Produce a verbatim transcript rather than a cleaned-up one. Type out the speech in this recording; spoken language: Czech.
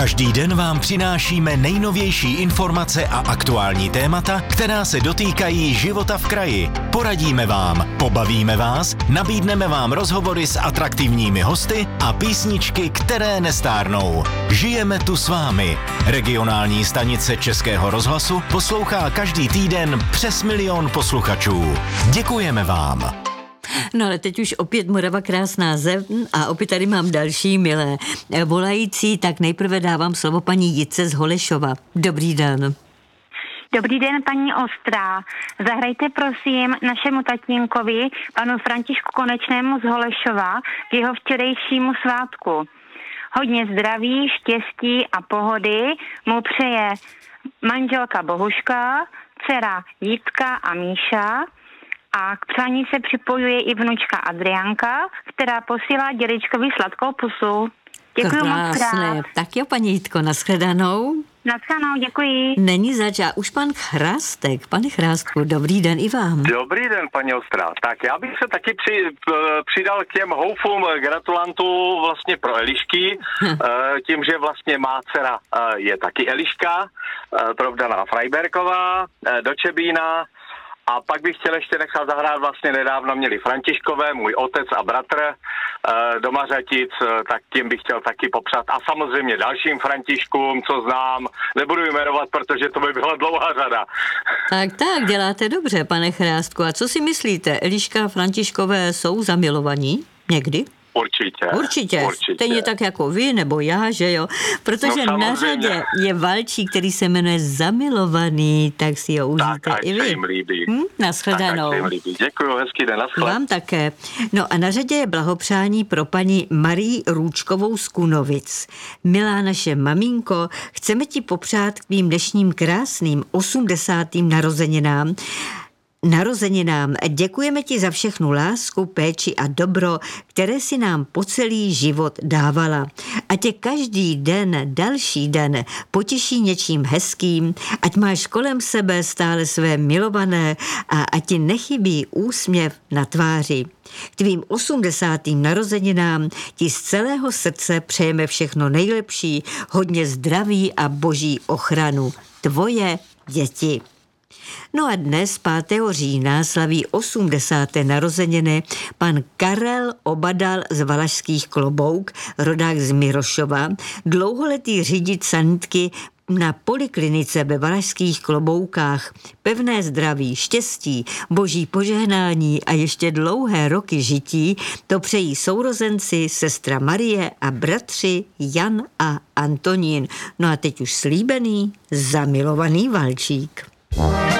Každý den vám přinášíme nejnovější informace a aktuální témata, která se dotýkají života v kraji. Poradíme vám, pobavíme vás, nabídneme vám rozhovory s atraktivními hosty a písničky, které nestárnou. Žijeme tu s vámi. Regionální stanice Českého rozhlasu poslouchá každý týden přes milion posluchačů. Děkujeme vám. No ale teď už opět Morava krásná zem a opět tady mám další milé volající, tak nejprve dávám slovo paní Jitce z Holešova. Dobrý den. Dobrý den, paní Ostrá. Zahrajte prosím našemu tatínkovi, panu Františku Konečnému z Holešova, k jeho včerejšímu svátku. Hodně zdraví, štěstí a pohody mu přeje manželka Bohuška, dcera Jitka a Míša, a k přání se připojuje i vnučka Adriánka, která posílá dědečkovi sladkou pusu. Děkuji moc krát. Tak jo, paní Jitko, nashledanou. Nashledanou, děkuji. Není zač, a už pan Chrástek. Pane Chrástku, dobrý den i vám. Dobrý den, paní Ostrá. Tak já bych se taky při, přidal k těm houfům gratulantů vlastně pro Elišky, tím, že vlastně má dcera je taky Eliška, provdaná Frajberková, do Čebína. A pak bych chtěl ještě nechat zahrát, vlastně nedávno měli Františkové, můj otec a bratr do Mařatic, tak tím bych chtěl taky popřát. A samozřejmě dalším Františkům, co znám, nebudu jmenovat, protože to by byla dlouhá řada. Tak, tak, děláte dobře, pane Chrástku. A co si myslíte, Eliška a Františkové jsou zamilovaní někdy? Určitě, určitě. Určitě. Stejně tak jako vy, nebo já, že jo? Protože no, na řadě je valčík, který se jmenuje Zamilovaný, tak si ho užijte tak, i vy. Tak, jim líbí. Hm? Nashledanou. Tak, líbí. Děkuju, hezký den, nashledanou. Vám také. No a na řadě je blahopřání pro paní Marii Růčkovou z Kunovic. Milá naše maminko, chceme ti popřát k tvým dnešním krásným osmdesátým narozeninám, Narozeninám. Děkujeme ti za všechnu lásku, péči a dobro, které si nám po celý život dávala. A tě každý den, další den potěší něčím hezkým, ať máš kolem sebe stále své milované a ať ti nechybí úsměv na tváři. K tvým osmdesátým narozeninám ti z celého srdce přejeme všechno nejlepší, hodně zdraví a boží ochranu. Tvoje děti. No a dnes, pátého října, slaví osmdesáté narozeniny pan Karel Obadal z Valašských Klobouk, rodák z Mirošova, dlouholetý řidič sanitky na poliklinice ve Valašských Kloboukách. Pevné zdraví, štěstí, boží požehnání a ještě dlouhé roky žití to přejí sourozenci, sestra Marie a bratři Jan a Antonín. No a teď už slíbený, zamilovaný valčík.